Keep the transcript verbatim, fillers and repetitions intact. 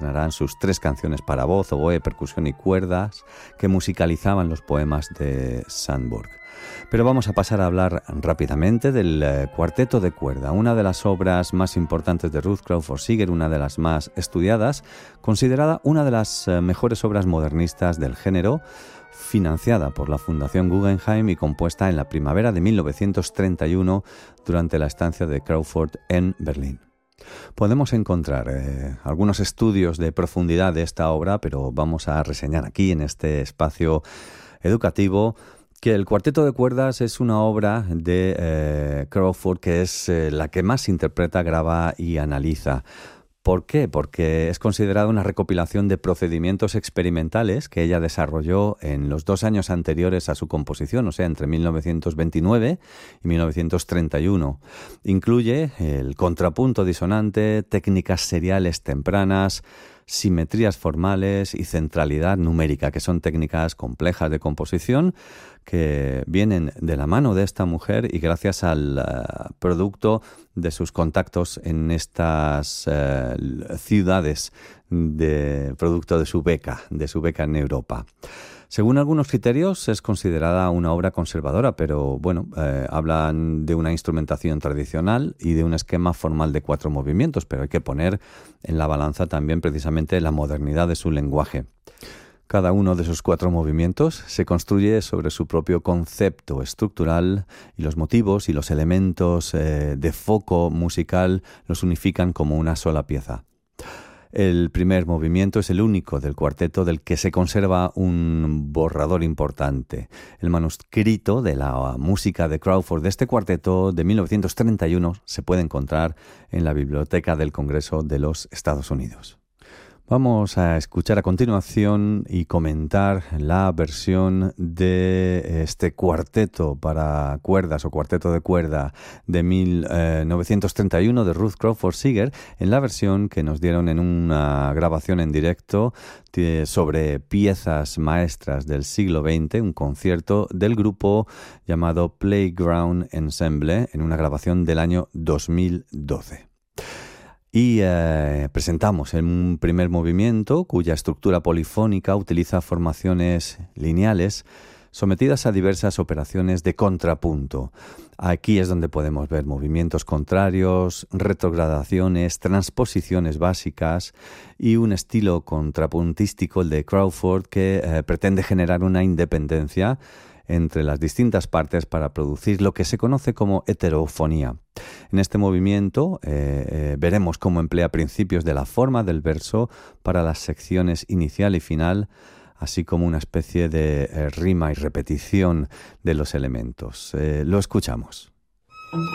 estrenarán sus tres canciones para voz, oboe, percusión y cuerdas que musicalizaban los poemas de Sandburg. Pero vamos a pasar a hablar rápidamente del eh, Cuarteto de Cuerda, una de las obras más importantes de Ruth Crawford Seeger, una de las más estudiadas, considerada una de las eh, mejores obras modernistas del género, financiada por la Fundación Guggenheim y compuesta en la primavera de mil novecientos treinta y uno durante la estancia de Crawford en Berlín. Podemos encontrar eh, algunos estudios de profundidad de esta obra, pero vamos a reseñar aquí en este espacio educativo que el Cuarteto de Cuerdas es una obra de eh, Crawford que es eh, la que más interpreta, graba y analiza. ¿Por qué? Porque es considerada una recopilación de procedimientos experimentales que ella desarrolló en los dos años anteriores a su composición, o sea, entre mil novecientos veintinueve y mil novecientos treinta y uno. Incluye el contrapunto disonante, técnicas seriales tempranas, simetrías formales y centralidad numérica, que son técnicas complejas de composición que vienen de la mano de esta mujer y gracias al uh, producto de sus contactos en estas uh, ciudades de producto de su beca, de su beca en Europa. Según algunos criterios es considerada una obra conservadora, pero bueno, eh, hablan de una instrumentación tradicional y de un esquema formal de cuatro movimientos, pero hay que poner en la balanza también precisamente la modernidad de su lenguaje. Cada uno de esos cuatro movimientos se construye sobre su propio concepto estructural y los motivos y los elementos eh, de foco musical los unifican como una sola pieza. El primer movimiento es el único del cuarteto del que se conserva un borrador importante. El manuscrito de la música de Crawford de este cuarteto de mil novecientos treinta y uno se puede encontrar en la Biblioteca del Congreso de los Estados Unidos. Vamos a escuchar a continuación y comentar la versión de este cuarteto para cuerdas o cuarteto de cuerda de mil novecientos treinta y uno de Ruth Crawford Seeger, en la versión que nos dieron en una grabación en directo sobre piezas maestras del siglo veinte, un concierto del grupo llamado Playground Ensemble, en una grabación del año dos mil doce. Y eh, presentamos un primer movimiento cuya estructura polifónica utiliza formaciones lineales sometidas a diversas operaciones de contrapunto. Aquí es donde podemos ver movimientos contrarios, retrogradaciones, transposiciones básicas y un estilo contrapuntístico, el de Crawford, que eh, pretende generar una independencia entre las distintas partes para producir lo que se conoce como heterofonía. En este movimiento eh, eh, veremos cómo emplea principios de la forma del verso para las secciones inicial y final, así como una especie de eh, rima y repetición de los elementos. Eh, lo escuchamos.